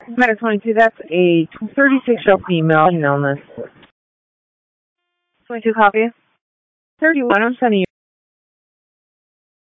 Matter 22, that's a 36-year-old female illness. 22 copy. 31, I'm sending you.